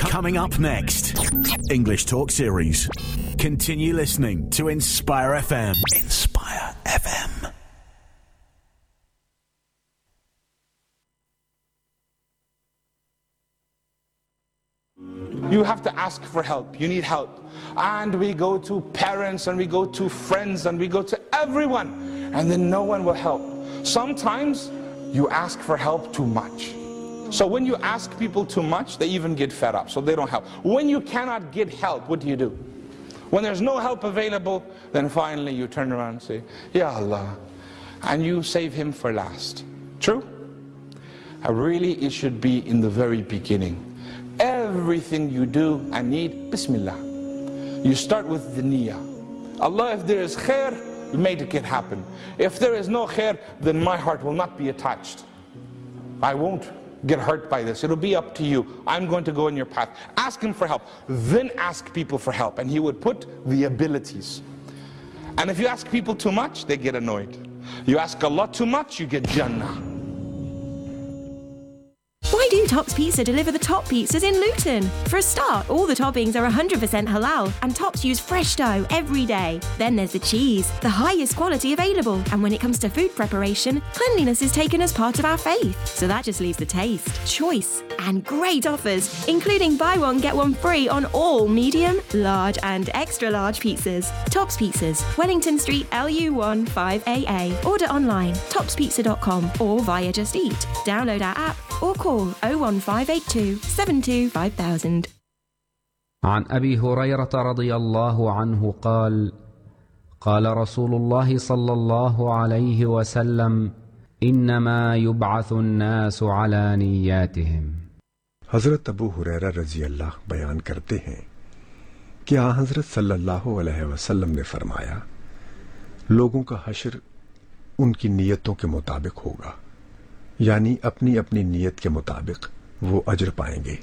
Coming up next, English Talk Series. Continue listening to Inspire FM. Inspire FM. You have to ask for help. You need help. And we go to parents and we go to friends and we go to everyone, and then no one will help. Sometimes you ask for help too much. So when you ask people too much, they even get fed up, so they don't help. When you cannot get help, what do? When there's no help available, then finally you turn around and say, Ya Allah, and you save him for last. True? Really, it should be in the very beginning. Everything you do and need, Bismillah. You start with the niyyah. Allah, if there is khair, make it happen. If there is no khair, then my heart will not be attached. I won't get hurt by this. It'll be up to you. I'm going to go in your path. Ask him for help. Then ask people for help. And he would put the abilities. And if you ask people too much, they get annoyed. You ask Allah too much, you get Jannah. Why do Tops Pizza deliver the top pizzas in Luton? For a start, all the toppings are 100% halal and Tops use fresh dough every day. Then there's the cheese, the highest quality available. And when it comes to food preparation, cleanliness is taken as part of our faith. So that just leaves the taste, choice, and great offers, including buy one, get one free on all medium, large, and extra large pizzas. Tops Pizzas, Wellington Street, LU1 5AA. Order online, topspizza.com or via Just Eat. Download our app or call 01582 72 5000. عن أبي هريرة رضي الله عنه قال قال رسول الله صلى الله عليه وسلم إنما يبعث الناس على نياتهم. हज़रत अबू हुरैरा रज़ी अल्लाह बयान करते हैं कि हज़रत सल्लल्लाहु अलैहि वसल्लम ने फरमाया, लोगों का हश्र उनकी नीयतों के मुताबिक होगा, यानी अपनी अपनी नीयत के मुताबिक वो अजर पाएंगे.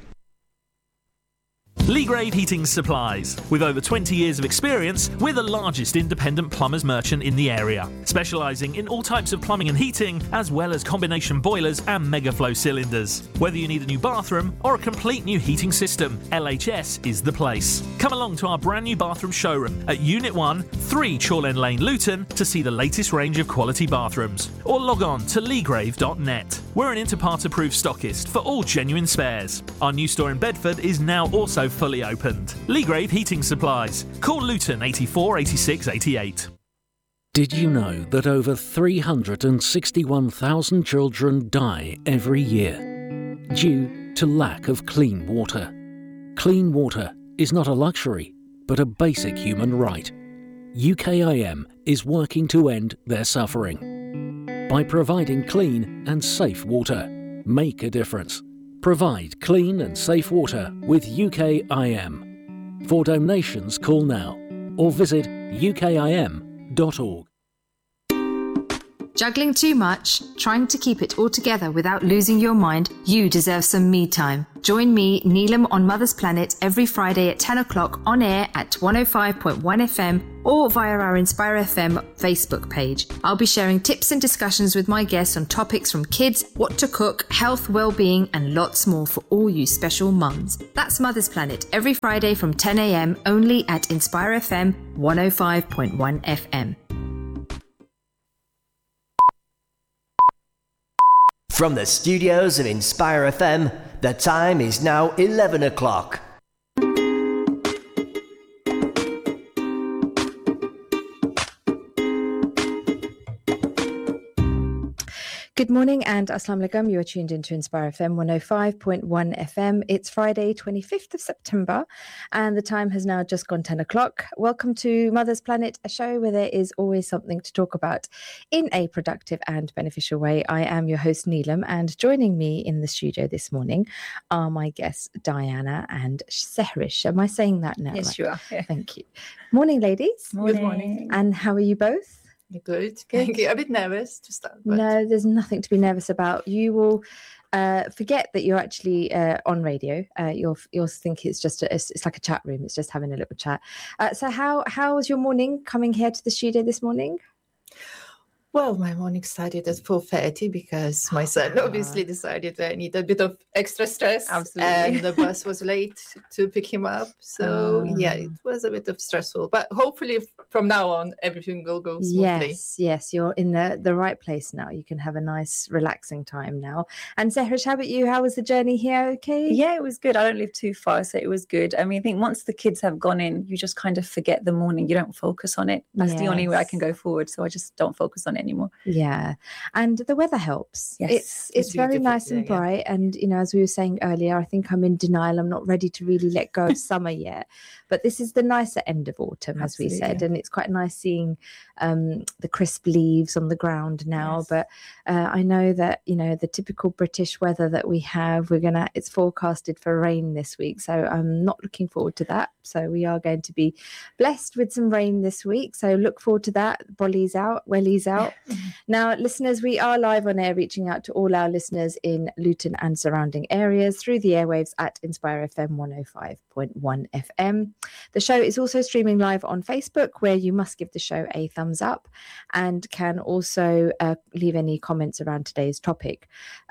Legrave Heating Supplies. With over 20 years of experience, we're the largest independent plumbers merchant in the area, specialising in all types of plumbing and heating, as well as combination boilers and megaflow cylinders. Whether you need a new bathroom or a complete new heating system, LHS is the place. Come along to our brand new bathroom showroom at Unit 1, 3 Chorlend Lane, Luton, to see the latest range of quality bathrooms. Or log on to legrave.net. We're an Interpart approved stockist for all genuine spares. Our new store in Bedford is now also fully opened. Legrave Heating Supplies. Call Luton 84 86 88. Did you know that over 361,000 children die every year due to lack of clean water? Clean water is not a luxury, but a basic human right. UKIM is working to end their suffering. By providing clean and safe water, make a difference. Provide clean and safe water with UKIM. For donations, call now or visit ukim.org. Juggling too much? Trying to keep it all together without losing your mind? You deserve some me time. Join me, Neelam, on Mother's Planet every Friday at 10 o'clock on air at 105.1 FM or via our Inspire FM Facebook page. I'll be sharing tips and discussions with my guests on topics from kids, what to cook, health, well-being, and lots more for all you special mums. That's Mother's Planet every Friday from 10 a.m. only at Inspire FM 105.1 FM. From the studios of Inspire FM, the time is now 11 o'clock. Good morning and Assalamu alaikum. You are tuned into Inspire FM 105.1 FM. It's Friday, 25th of September, and the time has now just gone 10 o'clock. Welcome to Mother's Planet, a show where there is always something to talk about in a productive and beneficial way. I am your host, Neelam, and joining me in the studio this morning are my guests, Diana and Sehrish. Am I saying that now? Yes, right? you are. Yeah. Thank you. Morning, ladies. Good morning. And how are you both? Good. Thank you. A bit nervous to start. But... No, there's nothing to be nervous about. You will forget that you're actually on radio. You'll think it's just it's like a chat room. It's just having a little chat. So how was your morning coming here to the studio this morning? Well, my morning started at 4:30 because my son obviously decided I need a bit of extra stress. Absolutely. And the bus was late to pick him up. So, yeah, it was a bit of stressful. But hopefully from now on, everything will go smoothly. Yes, you're in the right place now. You can have a nice, relaxing time now. And Sehrish, how about you? How was the journey here? Okay? Yeah, it was good. I don't live too far, so it was good. I mean, I think once the kids have gone in, you just kind of forget the morning. You don't focus on it. That's the only way I can go forward. So I just don't focus on it anymore. Yeah, and the weather helps. Yes, it's very nice and bright. And as we were saying earlier, I think I'm in denial. I'm not ready to really let go of summer yet. But this is the nicer end of autumn, as we said, and it's quite nice seeing the crisp leaves on the ground now. Yes. But I know that the typical British weather that we have, it's forecasted for rain this week, so I'm not looking forward to that. So we are going to be blessed with some rain this week. So look forward to that. Bolly's out, wellies out. Now, listeners, we are live on air, reaching out to all our listeners in Luton and surrounding areas through the airwaves at Inspire FM 105.1 FM. The show is also streaming live on Facebook, where you must give the show a thumbs up and can also leave any comments around today's topic.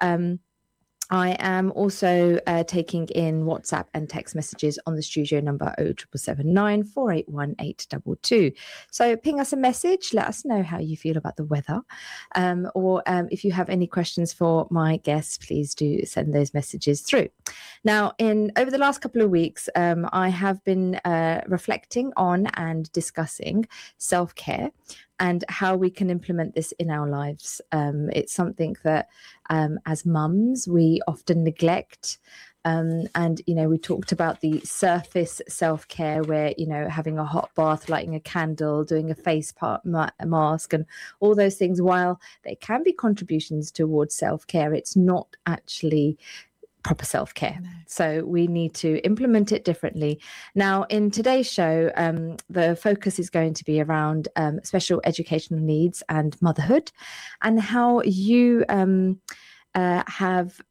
I am also taking in WhatsApp and text messages on the studio number 07779 481 822. So ping us a message, let us know how you feel about the weather. Or if you have any questions for my guests, please do send those messages through. Now, over the last couple of weeks, I have been reflecting on and discussing self-care and how we can implement this in our lives. It's something that as mums, we often neglect. And, we talked about the surface self-care where, having a hot bath, lighting a candle, doing a face mask and all those things. While they can be contributions towards self-care, it's not actually proper self-care. No. So we need to implement it differently. Now, in today's show, the focus is going to be around special educational needs and motherhood, and how you have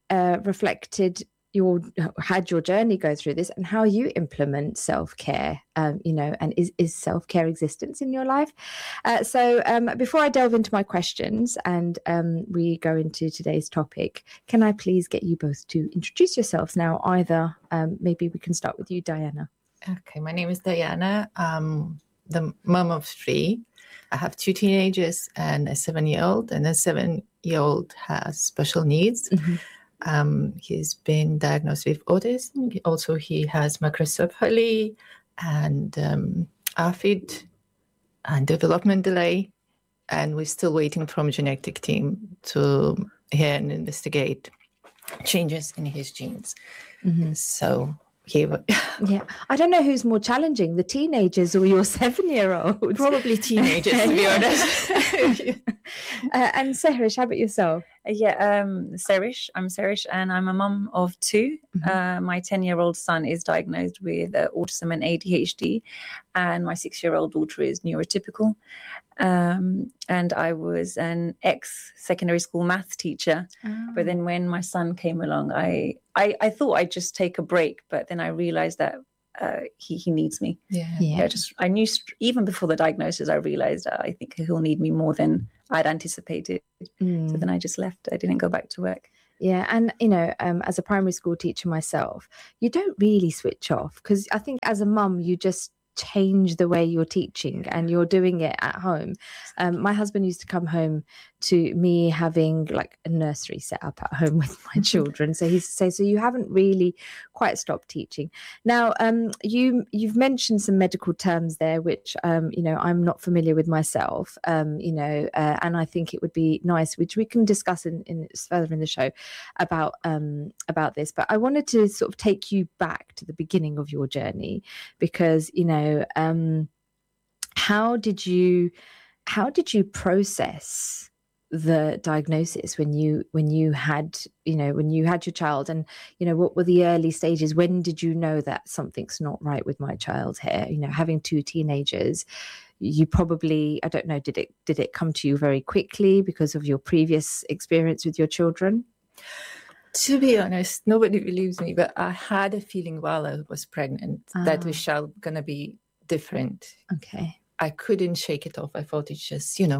had your journey go through this, and how you implement self-care, and is self-care existence in your life. So before I delve into my questions and we go into today's topic, can I please get you both to introduce yourselves now? Either maybe we can start with you, Diana. Okay, my name is Diana. I'm the mom of 3. I have 2 teenagers and a 7-year-old, and the 7-year-old has special needs. Mm-hmm. He's been diagnosed with autism. Also, he has macrocephaly and AFID and development delay. And we're still waiting from genetic team to hear and investigate changes in his genes. Mm-hmm. So yeah, I don't know who's more challenging, the teenagers or your 7-year-old. Probably teenagers, to be honest. And Sehrish, how about yourself? Sehrish. I'm Sehrish, and I'm a mum of 2. Mm-hmm. My 10-year-old son is diagnosed with autism and ADHD, and my 6-year-old daughter is neurotypical. And I was an ex-secondary school maths teacher. Oh. But then when my son came along, I thought I'd just take a break, but then I realized that he needs me. Yeah. I knew even before the diagnosis, I realized I think he'll need me more than I'd anticipated. So then I just left. I didn't go back to work. Yeah, and as a primary school teacher myself, you don't really switch off, because I think as a mum, you just change the way you're teaching and you're doing it at home. My husband used to come home to me having like a nursery set up at home with my children. So he used to say, so you haven't really quite stopped teaching. Now, you've mentioned some medical terms there, which, I'm not familiar with myself, and I think it would be nice, which we can discuss in further in the show about this. But I wanted to sort of take you back to the beginning of your journey, because, how did you process the diagnosis when you had your child, and what were the early stages? When did you know that something's not right with my child here? Having 2 teenagers, you probably, I don't know, did it come to you very quickly because of your previous experience with your children? To be honest, nobody believes me, but I had a feeling while I was pregnant that the child gonna be different. Okay. I couldn't shake it off. I thought it's just,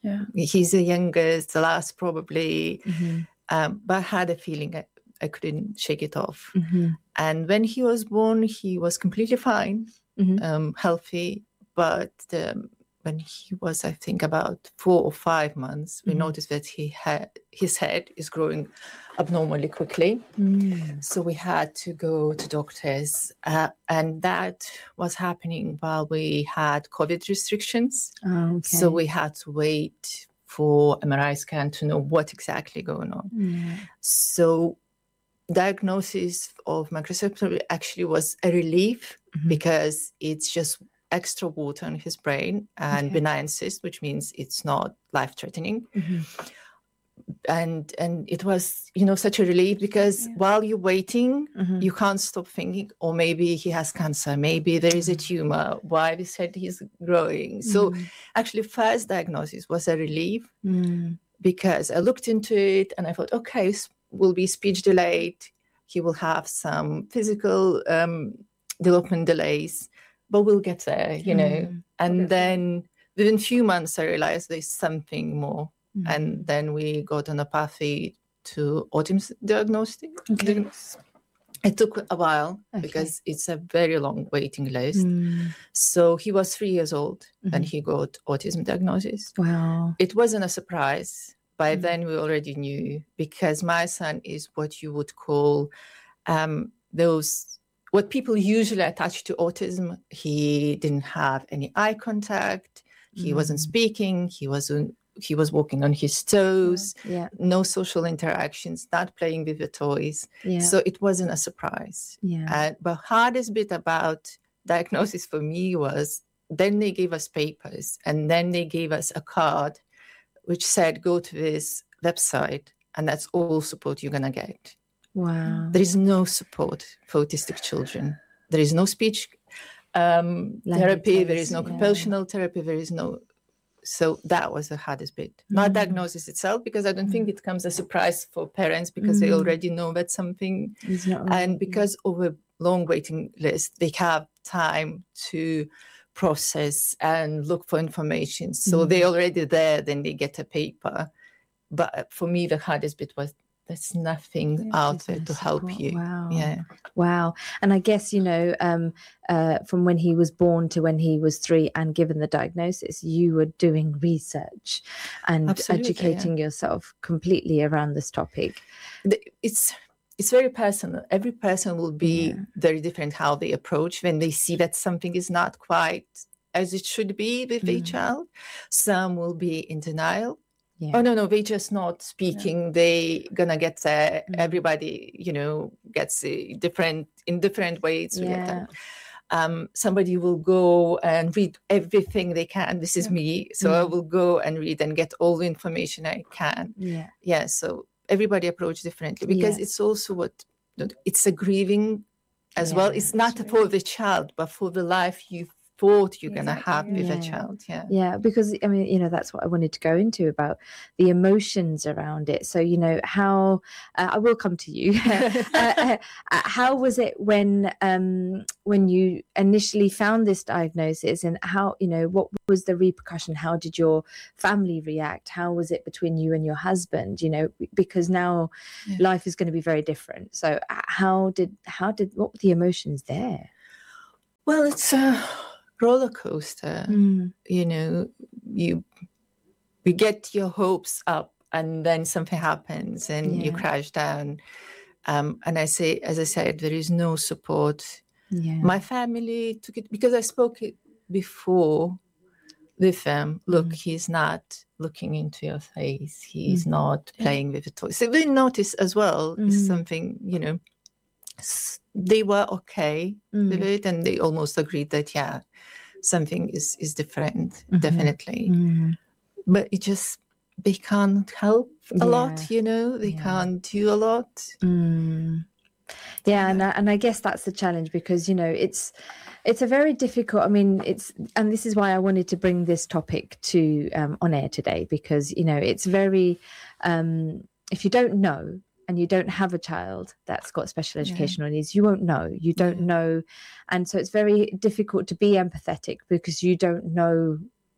Yeah. He's the youngest, the last probably, Mm-hmm. but I had a feeling I couldn't shake it off. Mm-hmm. And when he was born, he was completely fine, Mm-hmm. healthy. But when he was, I think, about 4 or 5 months, we Mhm. noticed that his head is growing abnormally quickly. Mm. So we had to go to doctors, and that was happening while we had COVID restrictions. Oh, okay. So we had to wait for MRI scan to know what exactly going on. Yeah. So diagnosis of microcephaly actually was a relief Mhm. because it's just extra water in his brain and Okay. benign cyst, which means it's not life-threatening. Mhm. And it was, such a relief because while you're waiting, Mhm. you can't stop thinking, or maybe he has cancer, maybe there is a tumor, why we said he's growing. So actually first diagnosis was a relief Mm. because I looked into it and I thought, okay, will be speech delayed. He will have some physical development delays, but we'll get there, And then within a few months, I realized there's something more. And then we got on a pathway to autism diagnostic. Okay. It took a while Okay. because it's a very long waiting list. Mm. So he was 3 years old when he got autism diagnosis. Wow. It wasn't a surprise. By Mm. then we already knew because my son is what you would call what people usually attach to autism. He didn't have any eye contact. He wasn't speaking. He was walking on his toes. Yeah. No social interactions, not playing with the toys. Yeah. So it wasn't a surprise. Yeah. But hardest bit about diagnosis for me was then they gave us papers and then they gave us a card which said, go to this website and that's all support you're going to get. Wow. There is no support for autistic children. There is no speech therapy. There is no compulsional therapy. There is no... So that was the hardest bit. Not diagnosis itself, because I don't think it comes as a surprise for parents because they already know that something... It's not right. And because of a long waiting list, they have time to process and look for information. So they're already there, then they get a paper. But for me, the hardest bit was there's nothing out there to help you. Wow. Yeah. Wow. And I guess, from when he was born to when he was 3 and given the diagnosis, you were doing research and Absolutely, educating yourself completely around this topic. It's very personal. Every person will be very different how they approach when they see that something is not quite as it should be with a child. Some will be in denial. Yeah. Oh, no, they're just not speaking. They gonna get there. Everybody, gets in different ways. Yeah. Somebody will go and read everything they can. This is me. So I will go and read and get all the information I can. Yeah. Yeah. So everybody approach differently because it's also it's a grieving as well. It's not for the child, but for the life you thought you're going to have with a child. Yeah, because that's what I wanted to go into about the emotions around it. So how I will come to you. How was it when you initially found this diagnosis, and how what was the repercussion? How did your family react? How was it between you and your husband? Because now life is going to be very different. So what were the emotions there? Well, it's a roller coaster. You get your hopes up and then something happens and you crash down. And as I said, there is no support. My family took it because I spoke it before with them. Look, he's not looking into your face. He's not playing with the toys. So they notice as well something, they were okay with it, and they almost agreed that something is different, definitely. But it just they can't help a lot, they can't do a lot. And I guess that's the challenge because it's a very difficult. And this is why I wanted to bring this topic to on air today, because it's very if you don't know and you don't have a child that's got special educational needs, you won't know. You don't know. And so it's very difficult to be empathetic because you don't know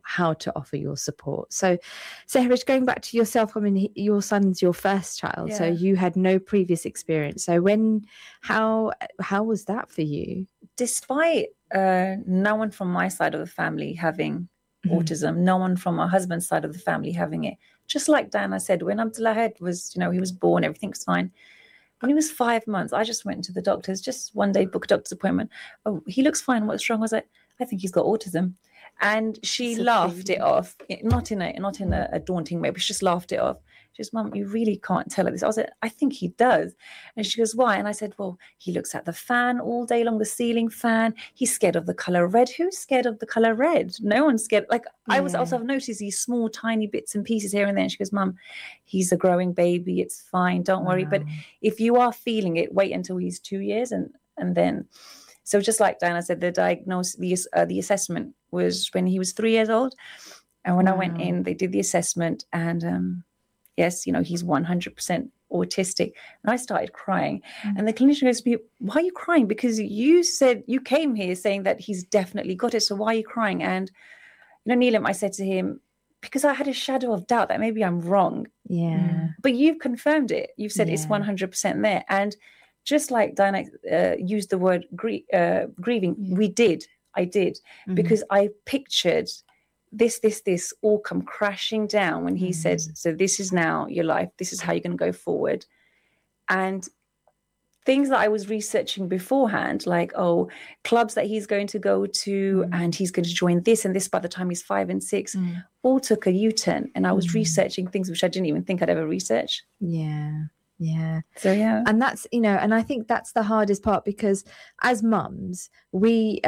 how to offer your support. So Sehrish, going back to yourself, I mean, your son's your first child, so you had no previous experience. So how was that for you? Despite no one from my side of the family having autism, no one from my husband's side of the family having it, just like Diana said, when Abdullah was, he was born, everything's fine. When he was 5 months, I just went to the doctors, just one day, book a doctor's appointment. Oh, he looks fine. What's wrong? I was like, I think he's got autism. And she laughed it off, not in a daunting way, but she just laughed it off. She goes, Mum, you really can't tell her this. I was like, I think he does. And she goes, why? And I said, well, he looks at the fan all day long, the ceiling fan. He's scared of the color red. Who's scared of the color red? No one's scared. Like I was also, I've noticed these small, tiny bits and pieces here and there. And she goes, Mum, he's a growing baby. It's fine. Don't worry. But if you are feeling it, wait until he's 2 years and then. So just like Diana said, the diagnosis, the assessment was when he was 3 years old. And when I went in, they did the assessment and yes, he's 100% autistic. And I started crying. And the clinician goes to me, why are you crying? Because you said, you came here saying that he's definitely got it. So why are you crying? And, Neelam, I said to him, because I had a shadow of doubt that maybe I'm wrong. Yeah. But you've confirmed it. You've said it's 100% there. And just like Diana used the word grieving, I did, because I pictured this all come crashing down when he said, so this is now your life, this is how you're going to go forward. And things that I was researching beforehand, like, clubs that he's going to go to and he's going to join this and this by the time he's 5 and 6, all took a U-turn. And I was researching things which I didn't even think I'd ever research. Yeah. Yeah. So, yeah. And that's, and I think that's the hardest part, because as mums, we,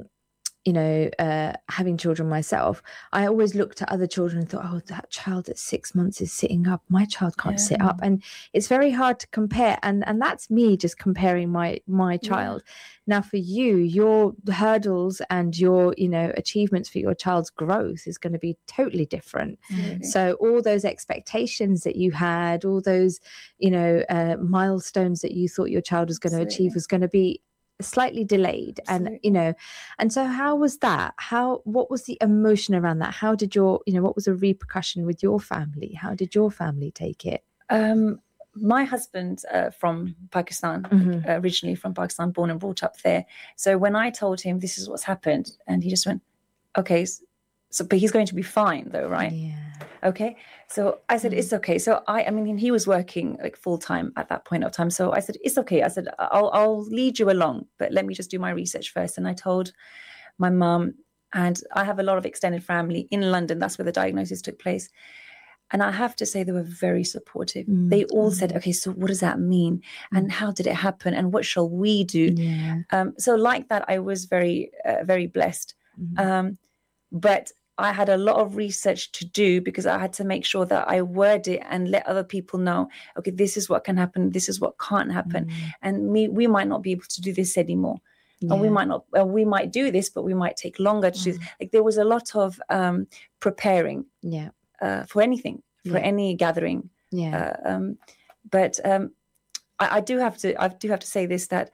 having children myself, I always looked at other children and thought, that child at 6 months is sitting up. My child can't sit up. And it's very hard to compare. And that's me just comparing my child. Now for you, your hurdles and your, achievements for your child's growth is going to be totally different. So all those expectations that you had, all those, milestones that you thought your child was going to achieve was going to be slightly delayed. And and so how was that? What was the emotion around that? How did what was the repercussion with your family? How did your family take it? My husband from Pakistan, originally from Pakistan, born and brought up there. So when I told him this is what's happened, and he just went, okay, so but he's going to be fine though, right? Yeah. Okay. So I said, it's okay. So I mean, he was working like full time at that point of time. So I said, it's okay. I said, I'll lead you along, but let me just do my research first. And I told my mum, and I have a lot of extended family in London. That's where the diagnosis took place. And I have to say they were very supportive. They all said, okay, so what does that mean? And how did it happen? And what shall we do? Yeah. So like that, I was very, very blessed. But I had a lot of research to do, because I had to make sure that I word it and let other people know, okay, this is what can happen, this is what can't happen. And we might not be able to do this anymore. Yeah. And we might do this, but we might take longer to do this. Like there was a lot of preparing for anything, for any gathering. Yeah. But I do have to say this, that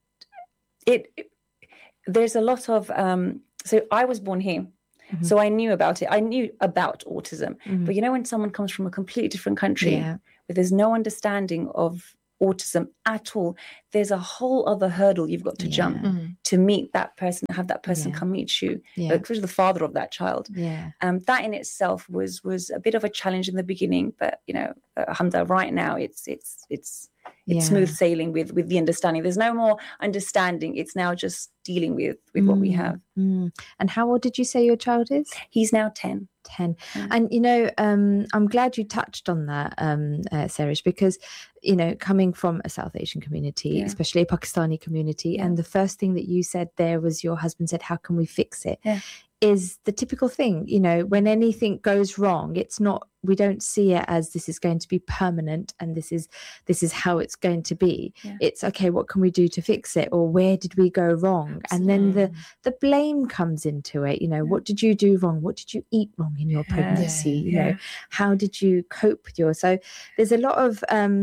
there's a lot of so I was born here. So I knew about it. I knew about autism. But when someone comes from a completely different country where there's no understanding of autism at all, there's a whole other hurdle you've got to jump to meet that person, have that person come meet you, especially the father of that child. That in itself was a bit of a challenge in the beginning, but alhamdulillah, right now it's smooth sailing with the understanding. There's no more understanding. It's now just dealing with what we have. And how old did you say your child is? He's now 10. And I'm glad you touched on that, Sehrish, because coming from a South Asian community, especially a Pakistani community, and the first thing that you said there was your husband said, how can we fix it? Is the typical thing. When anything goes wrong, it's not, we don't see it as this is going to be permanent and this is how it's going to be. It's okay, what can we do to fix it, or where did we go wrong? Absolutely. And then the blame comes into it. What did you do wrong? What did you eat wrong in your pregnancy? How did you cope with so there's a lot of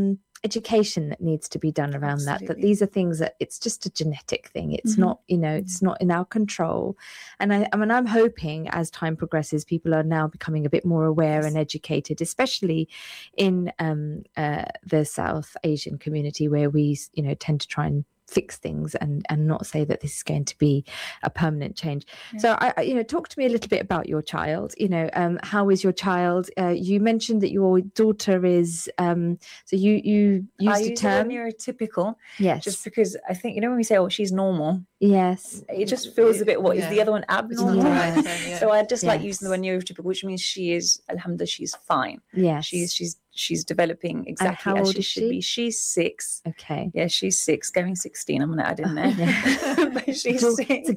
education that needs to be done around that these are things that it's just a genetic thing. It's not, it's not in our control. And I'm hoping as time progresses, people are now becoming a bit more aware and educated, especially in the South Asian community, where we, tend to try and fix things and not say that this is going to be a permanent change. So I talk to me a little bit about your child. How is your child? You mentioned that your daughter is so you used a term neurotypical. Yes, just because I think when we say, oh, she's normal, yes, it just feels a bit, what is the other one, abnormal? Yes. So I just like using the word neurotypical, which means she is, alhamdulillah, she's fine. Yes, she's developing exactly how as old she is should she? be. She's 6. Okay. Yeah, she's 6, going 16. I'm going to add in there. But she's 6. It's a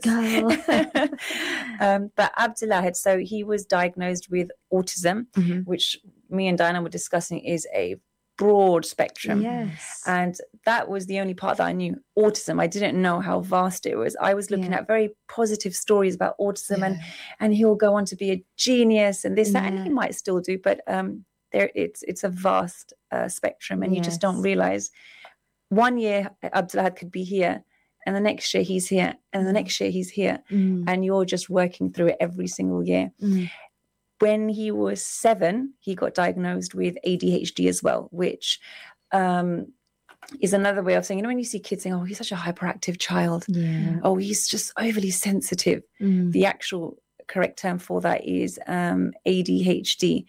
girl. But Abdullah, so he was diagnosed with autism, which me and Diana were discussing is a broad spectrum. Yes. And that was the only part that I knew. Autism, I didn't know how vast it was. I was looking at very positive stories about autism, and he'll go on to be a genius and this, that, and he might still do, but it's a vast spectrum, and you just don't realize. One year Abdullah could be here, and the next year he's here, and the next year he's here, and you're just working through it every single year. When he was 7, he got diagnosed with ADHD as well, which is another way of saying, when you see kids saying, oh, he's such a hyperactive child, oh, he's just overly sensitive. The actual correct term for that is ADHD.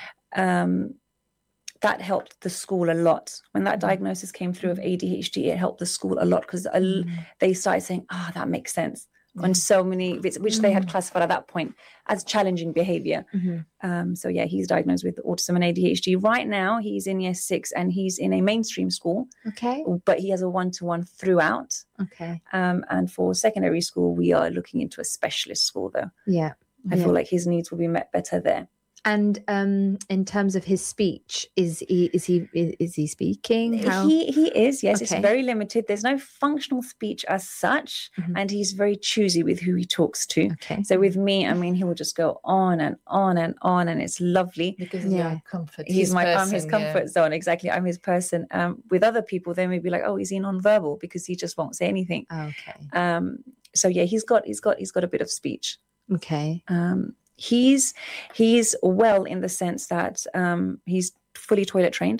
That helped the school a lot. When that diagnosis came through of ADHD, it helped the school a lot, because they started saying, that makes sense on so many bits, which they had classified at that point as challenging behavior. So he's diagnosed with autism and ADHD. Right now, he's in year 6 and he's in a mainstream school. Okay. But he has a one-to-one throughout. Okay. And for secondary school, we are looking into a specialist school, though. Yeah. I feel like his needs will be met better there. And in terms of his speech, is he speaking? He is, yes. Okay. It's very limited. There's no functional speech as such, and he's very choosy with who he talks to. Okay. So with me, he will just go on and on and on, and it's lovely. Because your comfort. He's I'm his comfort zone. Exactly. I'm his person. With other people, they may be like, oh, is he non-verbal? Because he just won't say anything. Okay. So he's got a bit of speech. Okay. He's well in the sense that he's fully toilet trained.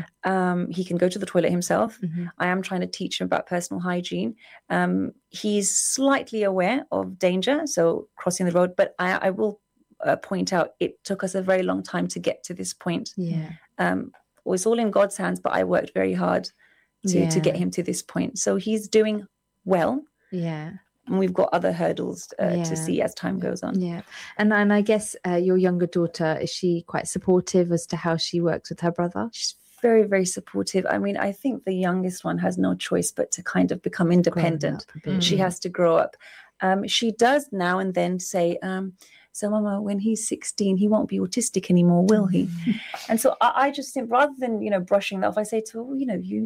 He can go to the toilet himself. I am trying to teach him about personal hygiene. He's slightly aware of danger, so crossing the road, but I will point out it took us a very long time to get to this point. It was all in God's hands, but I worked very hard to get him to this point. So he's doing well. Yeah. And we've got other hurdles to see as time goes on. Yeah. And I guess your younger daughter, is she quite supportive as to how she works with her brother? She's very, very supportive. I think the youngest one has no choice but to kind of become independent. She has to grow up. She does now and then say, so Mama, when he's 16, he won't be autistic anymore, will he? And so I just think, rather than, brushing that off, I say to her,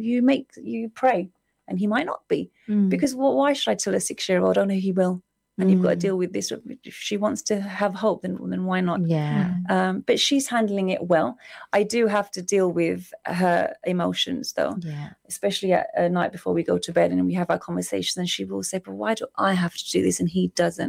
you pray. And he might not be, because why should I tell a 6-year-old, oh no, he will, and you've got to deal with this? If she wants to have hope, then why not? Yeah. But she's handling it well. I do have to deal with her emotions, though, especially at night before we go to bed and we have our conversations, and she will say, but why do I have to do this and he doesn't?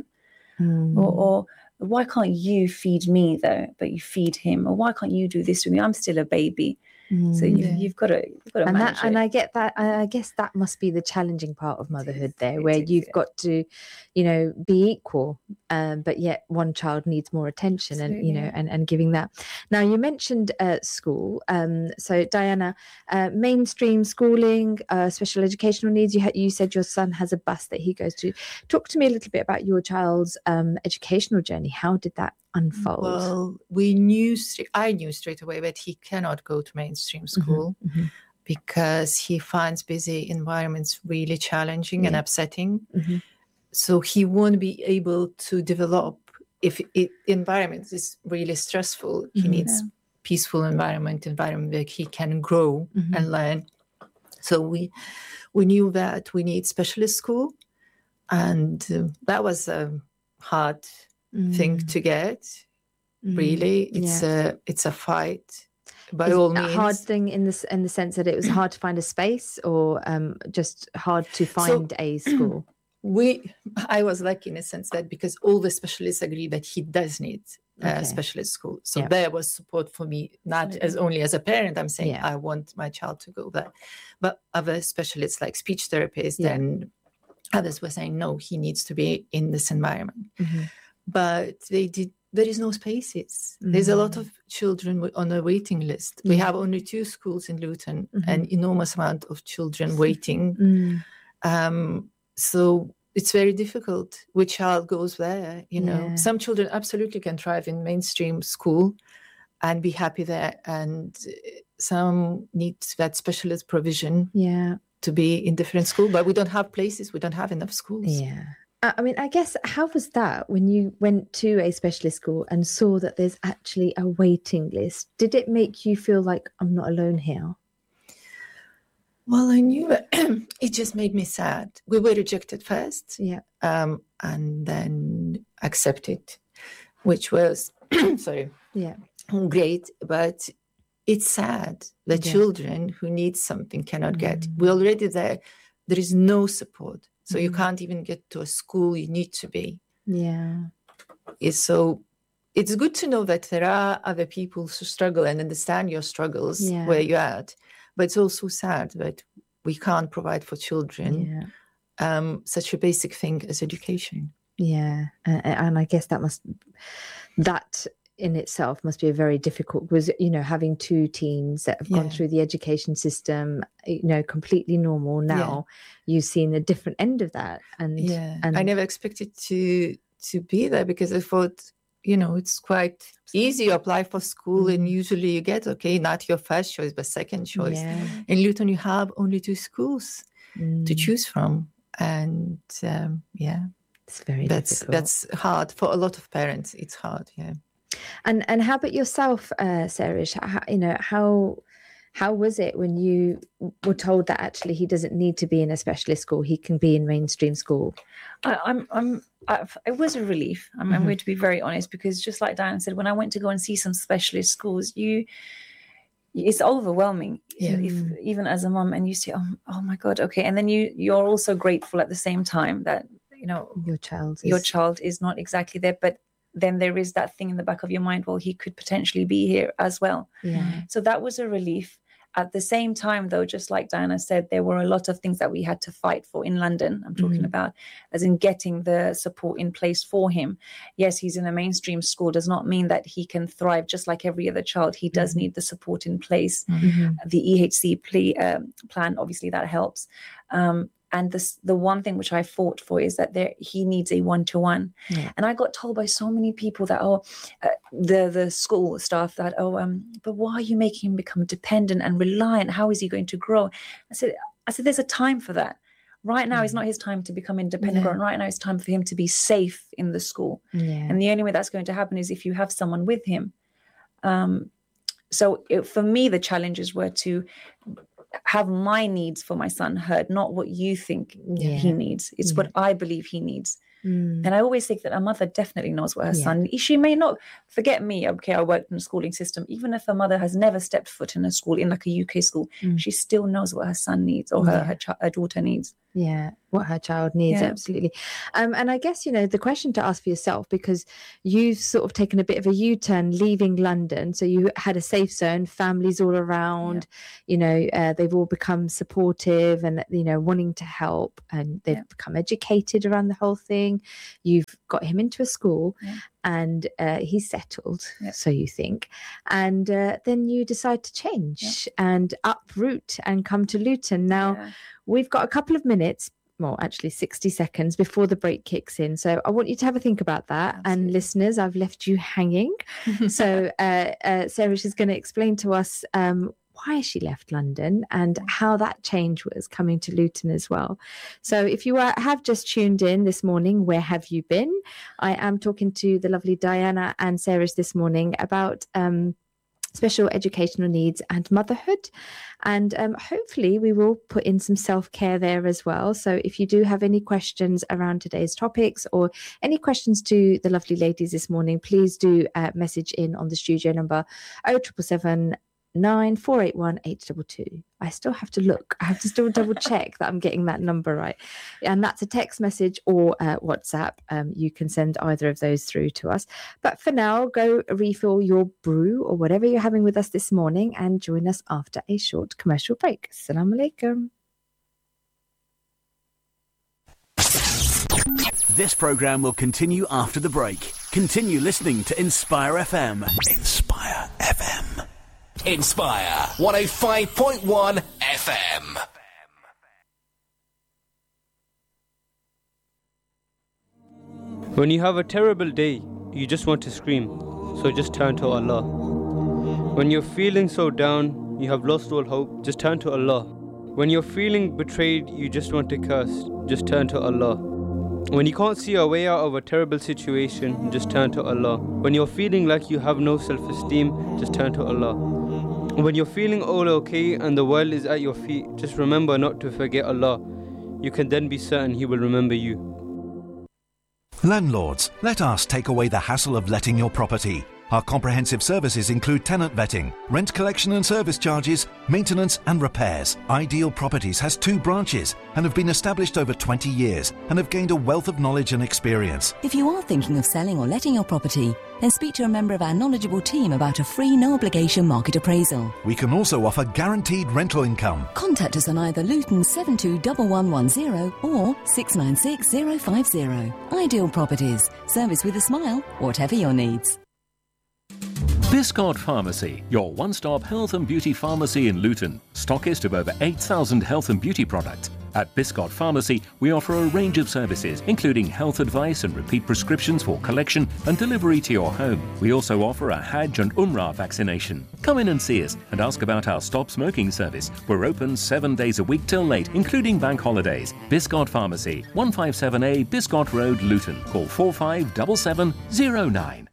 Or why can't you feed me though, but you feed him? Or why can't you do this with me? I'm still a baby. So you've got to manage it. And I get that. I guess that must be the challenging part of motherhood there, where you've got to, be equal, but yet one child needs more attention. Absolutely. and giving that. Now you mentioned school. So Diana, mainstream schooling, special educational needs. You said your son has a bus that he goes to. Talk to me a little bit about your child's educational journey. How did that unfold? Well, I knew straight away that he cannot go to mainstream school because he finds busy environments really challenging and upsetting. So he won't be able to develop if environment is really stressful. He needs peaceful environment where he can grow and learn. So we knew that we need specialist school, and that was a hard thing to get. Really, it's a fight. by Is all it a means. hard thing in the sense that it was hard to find a space, or just hard to find a school? I was lucky in a sense that because all the specialists agree that he does need Okay. a specialist school. So Yeah. there was support for me, not as only as a parent. I'm saying Yeah. I want my child to go there. But other specialists like speech therapists Yeah. and others were saying, no, he needs to be in this environment. Mhm. But there is no spaces. There's a lot of children on a waiting list. We have only 2 schools in Luton, an enormous amount of children waiting. So it's very difficult which child goes there, you know. Yeah. Some children absolutely can thrive in mainstream school and be happy there, and some need that specialist provision to be in different school, but we don't have places, we don't have enough schools. Yeah. I mean, I guess, how was that when you went to a specialist school and saw that there's actually a waiting list? Did it make you feel like, I'm not alone here? Well, I knew it. It just made me sad. We were rejected first, and then accepted, which was great. But it's sad that children who need something cannot get. We're already there. There is no support, so you can't even get to a school you need to be. Yeah. So it's good to know that there are other people who struggle and understand your struggles where you're at. But it's also sad that we can't provide for children such a basic thing as education. Yeah. And I guess that in itself must be a very difficult, because, you know, having 2 teens that have gone through the education system, you know, completely normal. Now you've seen a different end of that. And I never expected to be there, because I thought, you know, it's quite easy. You apply for school and usually you get, not your first choice, but second choice. Yeah. In Luton, you have only 2 schools to choose from. And it's very difficult. That's hard for a lot of parents. It's hard, And how about yourself, Sarish? How was it when you were told that actually he doesn't need to be in a specialist school, he can be in mainstream school? It was a relief. I'm going to be very honest, because just like Diana said, when I went to go and see some specialist schools, it's overwhelming, even as a mum, and you say, oh my God, okay. And then you're also grateful at the same time that, you know, your child is not exactly there, but then there is that thing in the back of your mind, well, he could potentially be here as well. Yeah. So that was a relief. At the same time, though, just like Diana said, there were a lot of things that we had to fight for in London. I'm talking about, as in getting the support in place for him. Yes, he's in a mainstream school, does not mean that he can thrive just like every other child. He does need the support in place. The EHC plan, obviously, that helps. And the one thing which I fought for is that he needs a one-to-one. Yeah. And I got told by so many people that, the school staff that, but why are you making him become dependent and reliant? How is he going to grow? I said, there's a time for that. Right now is not his time to become independent. Yeah. Right now it's time for him to be safe in the school. Yeah. And the only way that's going to happen is if you have someone with him. For me, the challenges were to have my needs for my son heard, not what you think he needs. It's what I believe he needs. And I always think that a mother definitely knows what her son, she may not, forget me, okay, I worked in the schooling system. Even if a mother has never stepped foot in a school, in like a UK school, she still knows what her son needs or her daughter needs. Yeah, what her child needs, absolutely. And I guess, you know, the question to ask for yourself, because you've sort of taken a bit of a U-turn leaving London. So you had a safe zone, families all around, you know, they've all become supportive and, you know, wanting to help, and they've become educated around the whole thing. You've got him into a school and he's settled, so you think. And then you decide to change and uproot and come to Luton. Now, we've got a couple of minutes, well, actually 60 seconds before the break kicks in. So I want you to have a think about that. Absolutely. And listeners, I've left you hanging. So Sarish is going to explain to us why she left London and how that change was coming to Luton as well. So if you have just tuned in this morning, where have you been? I am talking to the lovely Diana and Sarish this morning about special educational needs and motherhood, and hopefully we will put in some self-care there as well. So if you do have any questions around today's topics or any questions to the lovely ladies this morning, please do message in on the studio number 0777 481 822. I still have to look. I have to still double check that I'm getting that number right. And that's a text message or WhatsApp. You can send either of those through to us. But for now, go refill your brew or whatever you're having with us this morning and join us after a short commercial break. Assalamu alaikum. This program will continue after the break. Continue listening to Inspire FM. Inspire FM. Inspire 105.1 FM. When you have a terrible day, you just want to scream, so just turn to Allah. When you're feeling so down, you have lost all hope, just turn to Allah. When you're feeling betrayed, you just want to curse, just turn to Allah. When you can't see a way out of a terrible situation, just turn to Allah. When you're feeling like you have no self-esteem, just turn to Allah. When you're feeling all okay and the world is at your feet, just remember not to forget Allah. You can then be certain He will remember you. Landlords, let us take away the hassle of letting your property. Our comprehensive services include tenant vetting, rent collection and service charges, maintenance and repairs. Ideal Properties has 2 branches and have been established over 20 years and have gained a wealth of knowledge and experience. If you are thinking of selling or letting your property, then speak to a member of our knowledgeable team about a free no-obligation market appraisal. We can also offer guaranteed rental income. Contact us on either Luton 721110 or 696050. Ideal Properties. Service with a smile, whatever your needs. Biscot Pharmacy, your one-stop health and beauty pharmacy in Luton. Stockist of over 8,000 health and beauty products. At Biscot Pharmacy, we offer a range of services, including health advice and repeat prescriptions for collection and delivery to your home. We also offer a Hajj and Umrah vaccination. Come in and see us and ask about our Stop Smoking service. We're open 7 days a week till late, including bank holidays. Biscot Pharmacy, 157A Biscot Road, Luton. Call 457709.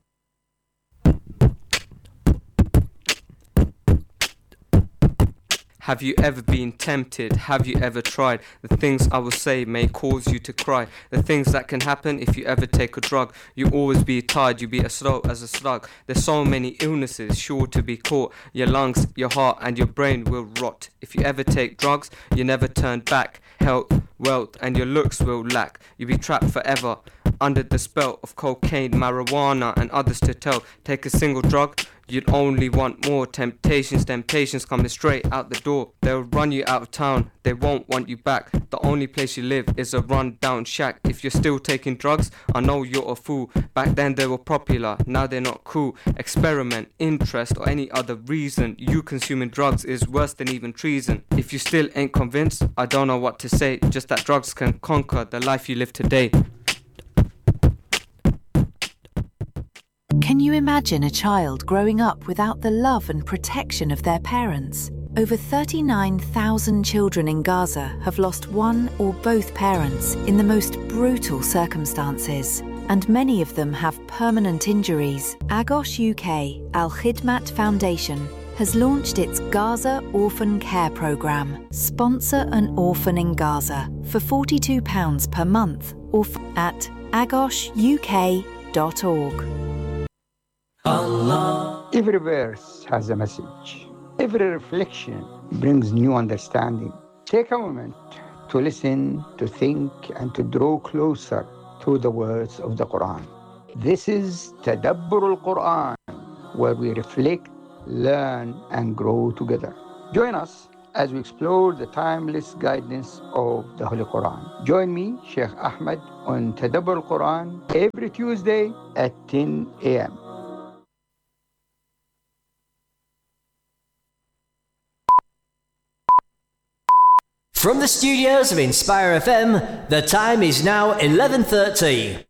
Have you ever been tempted? Have you ever tried? The things I will say may cause you to cry. The things that can happen if you ever take a drug. You always be tired, you be as slow as a slug. There's so many illnesses sure to be caught. Your lungs, your heart and your brain will rot. If you ever take drugs, you never turn back. Health, wealth and your looks will lack. You'll be trapped forever under the spell of cocaine, marijuana and others to tell. Take a single drug, you'd only want more. Temptations coming straight out the door. They'll run you out of town, they won't want you back. The only place you live is a run down shack. If you're still taking drugs, I know you're a fool. Back then they were popular, now they're not cool. Experiment, interest or any other reason, you consuming drugs is worse than even treason. If you still ain't convinced, I don't know what to say. Just that drugs can conquer the life you live today. Can you imagine a child growing up without the love and protection of their parents? Over 39,000 children in Gaza have lost one or both parents in the most brutal circumstances, and many of them have permanent injuries. Agos UK Al Khidmat Foundation has launched its Gaza Orphan Care Programme. Sponsor an orphan in Gaza for £42 per month or at agosuk.org. Allah. Every verse has a message. Every reflection brings new understanding. Take a moment to listen, to think, and to draw closer to the words of the Quran. This is Tadabbur al-Quran, where we reflect, learn, and grow together. Join us as we explore the timeless guidance of the Holy Quran. Join me, Sheikh Ahmed, on Tadabbur al-Quran every Tuesday at 10 a.m. From the studios of Inspire FM, the time is now 11:30.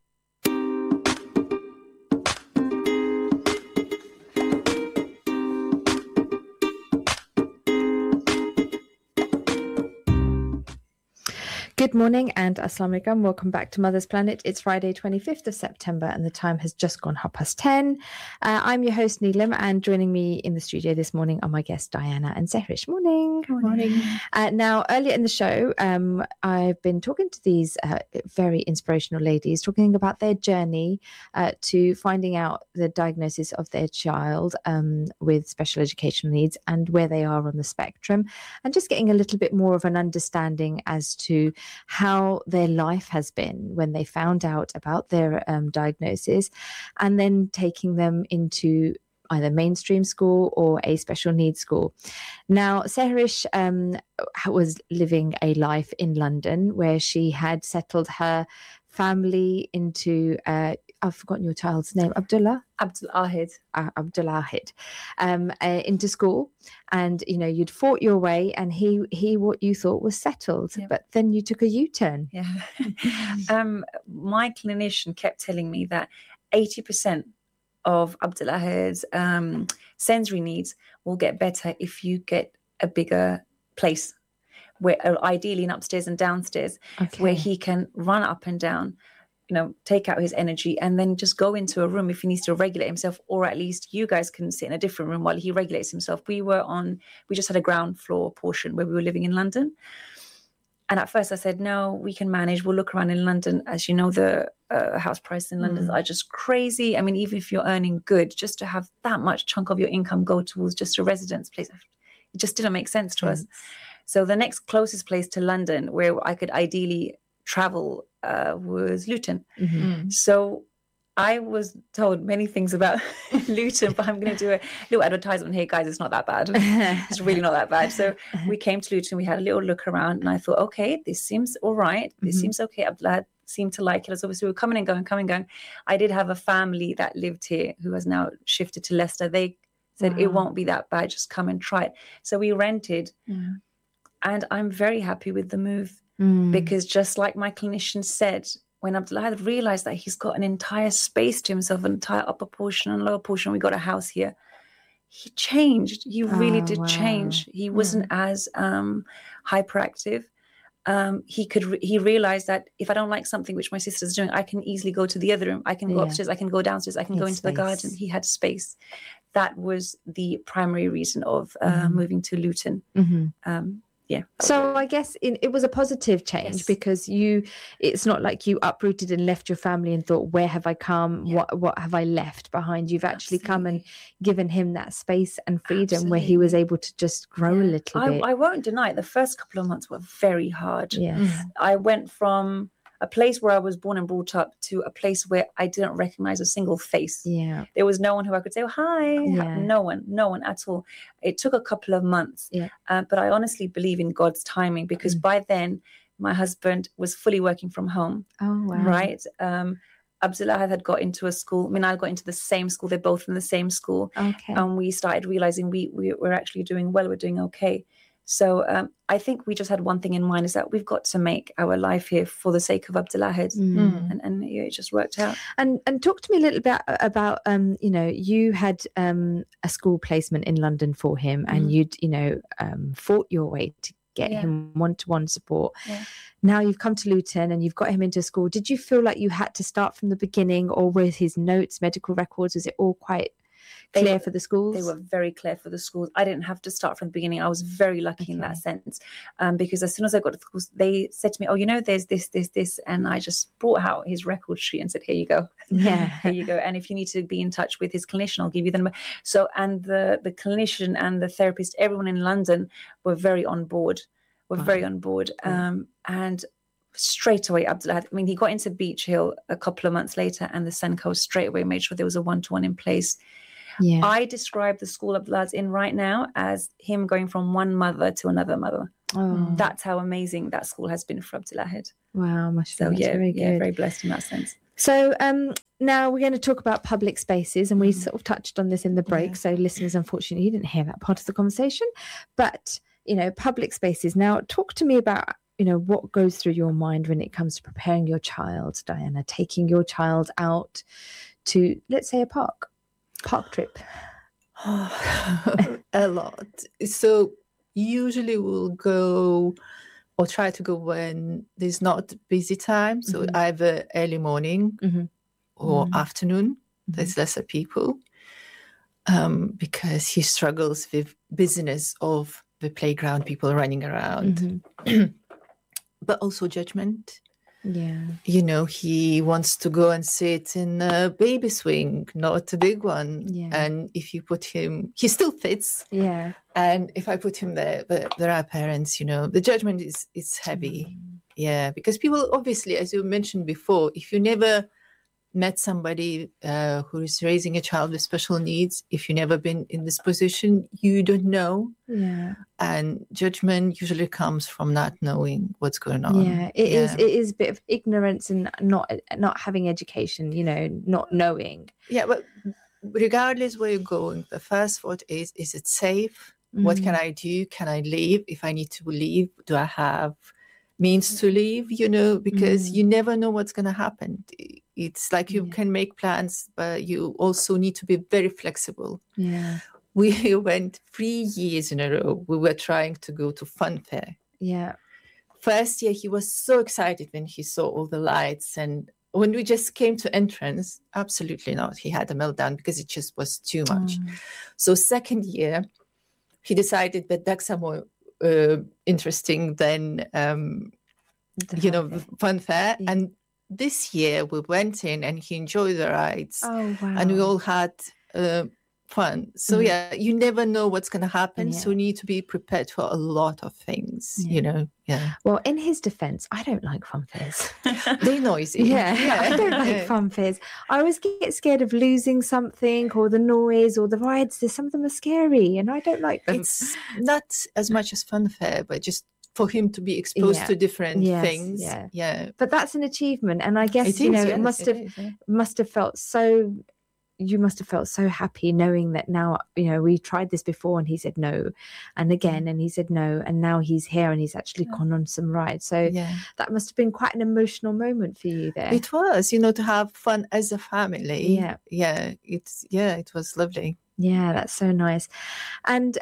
Good morning and Assalamu alaikum. Welcome back to Mother's Planet. It's Friday, 25th of September, and the time has just gone 10:30. I'm your host, Neelam, and joining me in the studio this morning are my guests, Diana and Sehrish. Morning. Good morning. Now, earlier in the show, I've been talking to these very inspirational ladies, talking about their journey to finding out the diagnosis of their child with special educational needs and where they are on the spectrum, and just getting a little bit more of an understanding as to how their life has been when they found out about their diagnosis, and then taking them into either mainstream school or a special needs school. Now, Sehrish was living a life in London where she had settled her family into, I've forgotten your child's name, Abdullah Ahid, into school. And, you know, you'd fought your way and he what you thought was settled, but then you took a U-turn. Yeah. My clinician kept telling me that 80% of Abdullah Ahid's sensory needs will get better if you get a bigger place, where ideally an upstairs and downstairs, where he can run up and down, you know, take out his energy and then just go into a room if he needs to regulate himself, or at least you guys can sit in a different room while he regulates himself. We just had a ground floor portion where we were living in London. And at first I said, no, we can manage. We'll look around in London. As you know, the house prices in London are just crazy. I mean, even if you're earning good, just to have that much chunk of your income go towards just a residence place, it just didn't make sense to us. So the next closest place to London where I could ideally travel was Luton. So I was told many things about Luton, but I'm going to do a little advertisement here, guys. It's not that bad. It's really not that bad. So we came to Luton, we had a little look around, and I thought, okay, this seems all right. This seems okay. Abdullah seemed to like it. So obviously we were coming and going. I did have a family that lived here who has now shifted to Leicester. They said, it won't be that bad. Just come and try it. So we rented, and I'm very happy with the move because just like my clinician said, when Abdullah had realized that he's got an entire space to himself, an entire upper portion and lower portion, we got a house here, he changed. He really did change. He wasn't as hyperactive. He realized that if I don't like something which my sister's doing, I can easily go to the other room. I can go upstairs, I can go downstairs, I can go into the garden. He had space. That was the primary reason of moving to Luton. So I guess it was a positive change because it's not like you uprooted and left your family and thought, where have I come? What have I left behind? You've actually come and given him that space and freedom where he was able to just grow a little bit. I won't deny it. The first couple of months were very hard. I went from a place where I was born and brought up to a place where I didn't recognize a single face. There was no one who I could say, oh, hi. No one at all. It took a couple of months. But I honestly believe in God's timing because by then my husband was fully working from home. Oh, wow. Right. Abdullah had got into a school. I got into the same school. They're both in the same school. And we started realizing we're actually doing well. We're doing okay. So I think we just had one thing in mind, is that we've got to make our life here for the sake of Abdullah, and it just worked out. And talk to me a little bit about you had a school placement in London for him, and you'd fought your way to get him one-to-one support. Now you've come to Luton and you've got him into school. Did you feel like you had to start from the beginning, or with his notes, medical records, was it all quite clear for the schools? They were very clear for the schools. I didn't have to start from the beginning. I was very lucky in that sense, because as soon as I got to the schools, they said to me, oh, there's this. And I just brought out his record sheet and said, here you go. Here you go. And if you need to be in touch with his clinician, I'll give you the number. So, and the clinician and the therapist, everyone in London were very on board. And straight away, Abdullah, he got into Beach Hill a couple of months later, and the Senko straight away made sure there was a one-to-one in place. I describe the school Abdullah's in right now as him going from one mother to another mother. That's how amazing that school has been for Abdullah. Wow, mashallah. So very good. Very blessed in that sense. So now we're going to talk about public spaces, and we sort of touched on this in the break. So listeners, unfortunately, you didn't hear that part of the conversation. But public spaces. Now, talk to me about what goes through your mind when it comes to preparing your child, Diana, taking your child out to, let's say, a park trip. A lot. So usually we'll go or try to go when there's not busy time. So either early morning or afternoon, there's lesser people, because he struggles with busyness of the playground, people running around, but also judgment. Yeah. You know, he wants to go and sit in a baby swing, not a big one. Yeah. And if you put him, he still fits. Yeah. And if I put him there, but there are parents, you know, the judgment is heavy. Yeah, because people, obviously, as you mentioned before, if you never met somebody who is raising a child with special needs, if you've never been in this position, you don't know. Yeah. And judgment usually comes from not knowing what's going on. Yeah, it is a bit of ignorance and not having education, you know, not knowing. Yeah, but regardless where you're going, the first thought is it safe? What can I do? Can I leave? If I need to leave, do I have means to leave? You know, because you never know what's going to happen. It's like you can make plans, but you also need to be very flexible. Yeah. We went 3 years in a row. We were trying to go to Fun Fair. Yeah. First year, he was so excited when he saw all the lights. And when we just came to entrance, absolutely not. He had a meltdown because it just was too much. So second year, he decided that that's more interesting than, Fun Fair. Yeah. And this year, we went in and he enjoyed the rides. Oh, wow. And we all had fun. So you never know what's going to happen. So you need to be prepared for a lot of things, you know. Yeah. Well, in his defense, I don't like fun fairs. They're noisy. Yeah, I don't like fun fairs. I always get scared of losing something or the noise or the rides. Some of them are scary and I don't like them. It's not as much as Fun Fair, but just for him to be exposed to different things. Yeah. But that's an achievement. And I guess, it must have felt so... You must have felt so happy knowing that now, you know, we tried this before and he said no, and again, and he said no, and now he's here and he's actually gone on some rides. So that must have been quite an emotional moment for you there. It was, you know, to have fun as a family. Yeah. It was lovely. Yeah, that's so nice. And,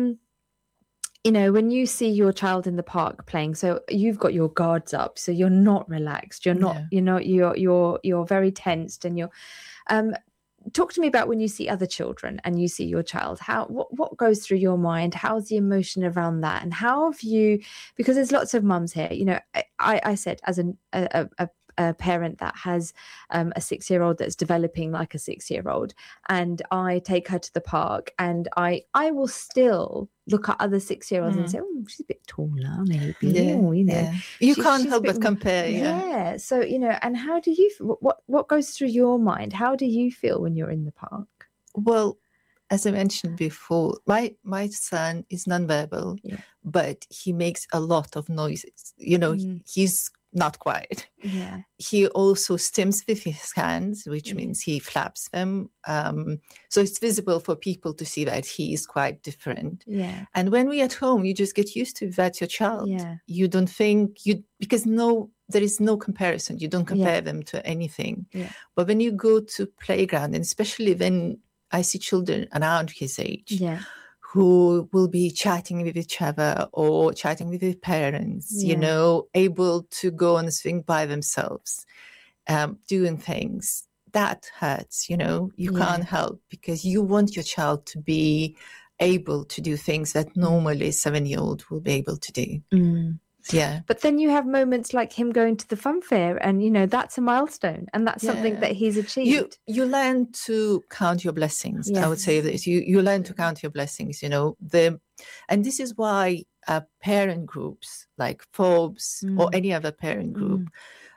you know, when you see your child in the park playing, so you've got your guards up, so you're not relaxed. You're not, you're very tensed, and you're. Talk to me about when you see other children and you see your child. What goes through your mind? How's the emotion around that? And how have you? Because there's lots of mums here. You know, I said as a parent that has a 6-year-old that's developing like a 6-year-old, and I take her to the park, and I will still look at other 6-year-olds and say, oh, she's a bit taller, maybe. You can't help but compare. Yeah. So, you know, and how do you, what goes through your mind? How do you feel when you're in the park? Well, as I mentioned before, my son is nonverbal, but he makes a lot of noises. You know, he's not quiet. Yeah. He also stims with his hands, which means he flaps them. So it's visible for people to see that he is quite different. Yeah. And when we're at home, you just get used to that your child. Yeah. You don't think because there is no comparison. You don't compare them to anything. Yeah. But when you go to playground, and especially when I see children around his age, who will be chatting with each other or chatting with their parents, you know, able to go on a swing by themselves, doing things, that hurts, you know. You can't help because you want your child to be able to do things that normally a 7-year-old will be able to do. Yeah. But then you have moments like him going to the Fun Fair, and, you know, that's a milestone, and that's something that he's achieved. You learn to count your blessings. I would say that you learn to count your blessings, you know. And this is why parent groups like Forbes or any other parent group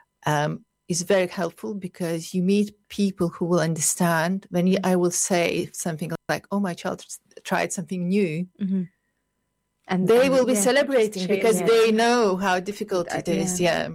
is very helpful, because you meet people who will understand when I will say something like, oh, my child tried something new. And they will be celebrating because they know how difficult it is.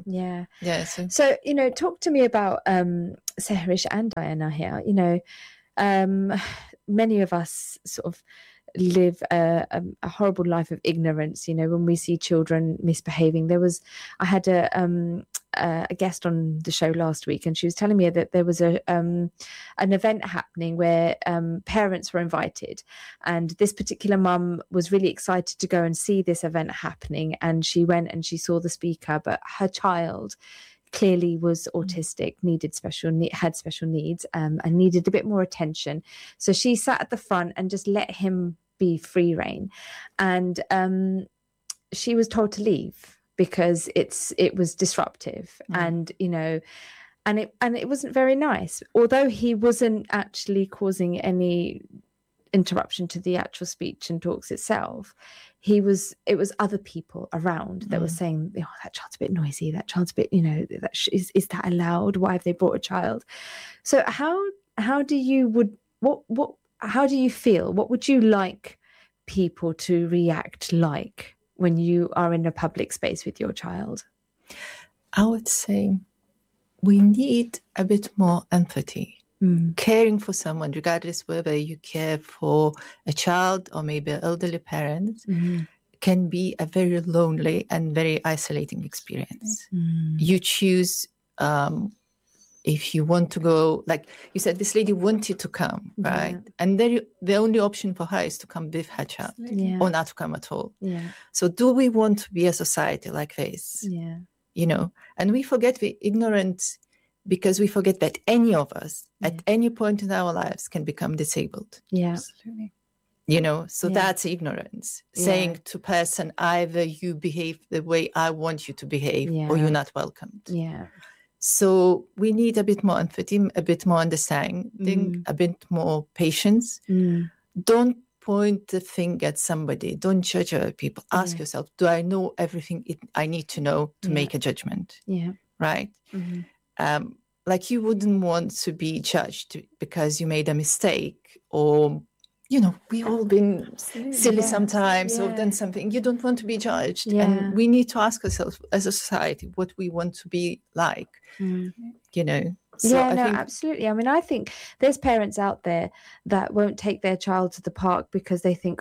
So, you know, talk to me about Sehrish and Diana here. You know, many of us sort of live a horrible life of ignorance. You know, when we see children misbehaving, I had a guest on the show last week, and she was telling me that there was an event happening where parents were invited, and this particular mum was really excited to go and see this event happening, and she went and she saw the speaker, but her child clearly was autistic, had special needs, and needed a bit more attention. So she sat at the front and just let him be free rein, and she was told to leave because it was disruptive, and and it wasn't very nice. Although he wasn't actually causing any interruption to the actual speech and talks itself, it was other people around that were saying, oh, that child's a bit noisy, that child's a bit, is that allowed? Why have they brought a child? So how do you feel? What would you like people to react like when you are in a public space with your child? I would say we need a bit more empathy. Caring for someone, regardless whether you care for a child or maybe an elderly parent, can be a very lonely and very isolating experience. You choose if you want to go, like you said, this lady wanted to come, right? And the only option for her is to come with her child or not to come at all. So do we want to be a society like this? And we forget we're ignorant, because we forget that any of us at any point in our lives can become disabled. Absolutely. So that's ignorance. Saying to person, either you behave the way I want you to behave or you're not welcomed. So we need a bit more empathy, a bit more understanding, a bit more patience. Don't point the finger at somebody. Don't judge other people. Ask yourself, do I know everything I need to know to make a judgment? Right? Like you wouldn't want to be judged because you made a mistake, or we've all been silly sometimes or done something. You don't want to be judged, and we need to ask ourselves as a society what we want to be like. So I think... absolutely. I mean, I think there's parents out there that won't take their child to the park because they think,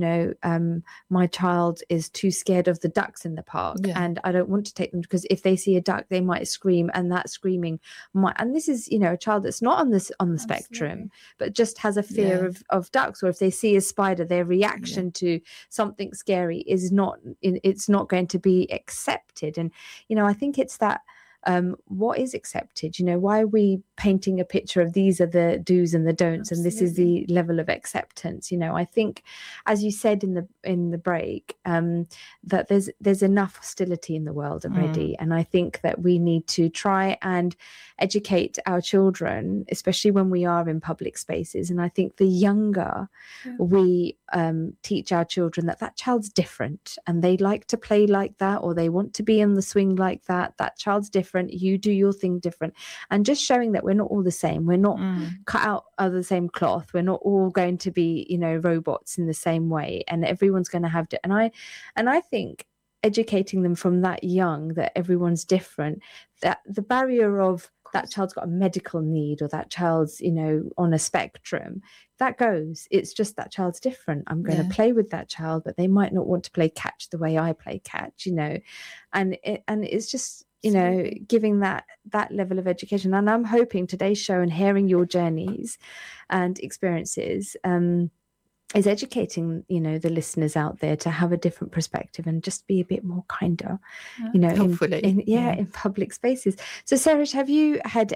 my child is too scared of the ducks in the park, and I don't want to take them because if they see a duck, they might scream, and that screaming might. And this is, a child that's not on the spectrum, but just has a fear of ducks. Or if they see a spider, their reaction to something scary is not. It's not going to be accepted. And I think it's that. What is accepted? Why are we painting a picture of these are the do's and the don'ts, and this is the level of acceptance? I think, as you said in the break, that there's enough hostility in the world already, and I think that we need to try and educate our children, especially when we are in public spaces. And I think the younger we teach our children that child's different, and they like to play like that, or they want to be in the swing like that child's different. You do your thing different, and just showing that we're not all the same. We're not cut out of the same cloth. We're not all going to be, robots in the same way, and everyone's going to have and I think educating them from that young that everyone's different, that the barrier of that child's got a medical need, or that child's on a spectrum, that goes. It's just that child's different. I'm going to play with that child, but they might not want to play catch the way I play catch, and it's just giving that level of education. And I'm hoping today's show and hearing your journeys and experiences is educating, the listeners out there to have a different perspective and just be a bit more kinder, hopefully. in public spaces. So Sarish, have you had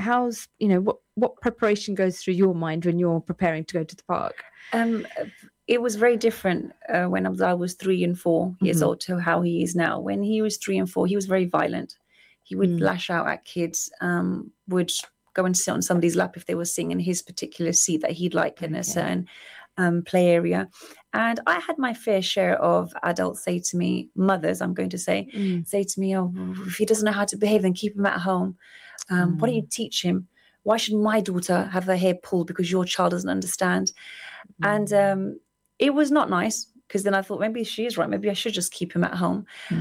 what preparation goes through your mind when you're preparing to go to the park? It was very different when I was 3 and 4 years old to how he is now. When he was 3 and 4, he was very violent. He would lash out at kids, would go and sit on somebody's lap if they were sitting in his particular seat that he'd like in a certain play area. And I had my fair share of adults say to me, mothers, I'm going to say to me, oh, if he doesn't know how to behave, then keep him at home. Why don't you teach him? Why should my daughter have her hair pulled because your child doesn't understand? And it was not nice, because then I thought maybe she is right. Maybe I should just keep him at home.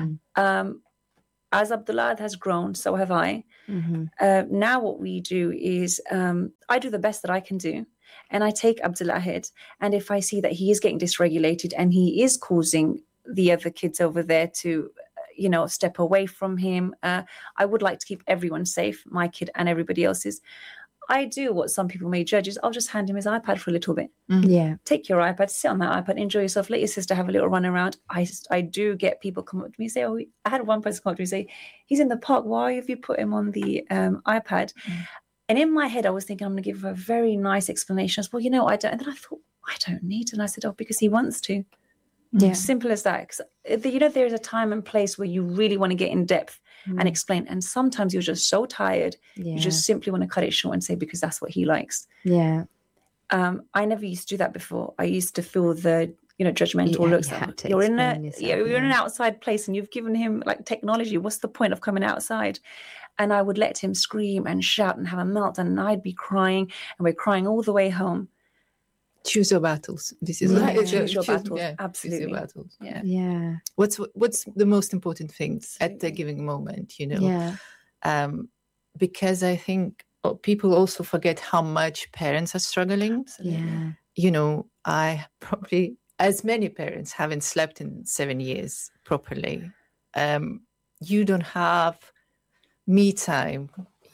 As Abdullah has grown, so have I. Now what we do is I do the best that I can do, and I take Abdullah ahead. And if I see that he is getting dysregulated and he is causing the other kids over there to, step away from him. I would like to keep everyone safe, my kid and everybody else's. I do what some people may judge is I'll just hand him his iPad for a little bit. Yeah. Take your iPad, sit on that iPad, enjoy yourself, let your sister have a little run around. I do get people come up to me and say, I had one person come up to me and say, he's in the park, why have you put him on the iPad? And in my head, I was thinking, I'm going to give a very nice explanation. I was, I don't. And then I thought, I don't need to. And I said, because he wants to. Yeah. Simple as that. 'Cause, there's a time and place where you really want to get in depth and explain. And sometimes you're just so tired, you just simply want to cut it short and say, because that's what he likes. Yeah. I never used to do that before. I used to feel the, judgmental looks. You're in an outside place and you've given him like technology. What's the point of coming outside? And I would let him scream and shout and have a meltdown, and I'd be crying, and we're crying all the way home. Choose your battles. This is choose your battles. Absolutely. Choose your battles. Yeah. Yeah. What's the most important things at the given moment? Yeah. Because I think people also forget how much parents are struggling. Yeah. I probably, as many parents, haven't slept in 7 years properly. You don't have me time.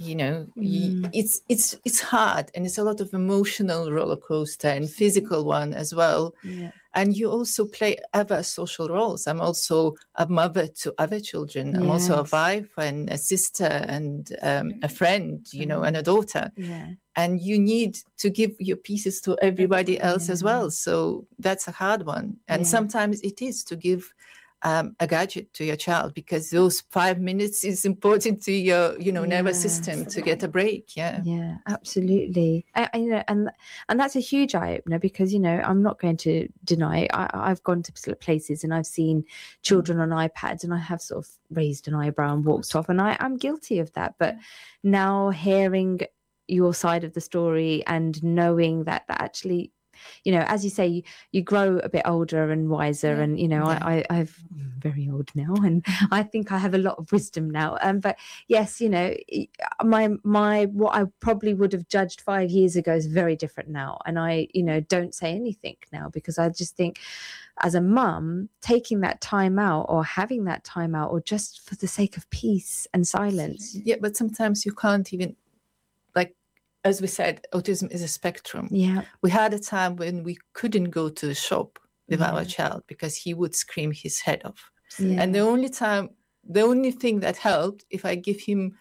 It's hard, and it's a lot of emotional roller coaster and physical one as well. Yeah. And you also play other social roles. I'm also a mother to other children. I'm also a wife and a sister and a friend, and a daughter. Yeah. And you need to give your pieces to everybody else as well. So that's a hard one. And sometimes it is to give a gadget to your child, because those 5 minutes is important to your, nervous system to get a break. Yeah, absolutely. And that's a huge eye opener, because I'm not going to deny I've gone to places and I've seen children on iPads, and I have sort of raised an eyebrow and walked off, and I'm guilty of that. But now hearing your side of the story and knowing that actually, as you say, you grow a bit older and wiser, and I'm very old now, and I think I have a lot of wisdom now. But yes, my what I probably would have judged 5 years ago is very different now, and I don't say anything now, because I just think, as a mum, taking that time out or having that time out, or just for the sake of peace and silence. Yeah, but sometimes you can't even, as we said, autism is a spectrum. Yeah. We had a time when we couldn't go to the shop with our child because he would scream his head off. Yeah. And the only thing that helped, if I give him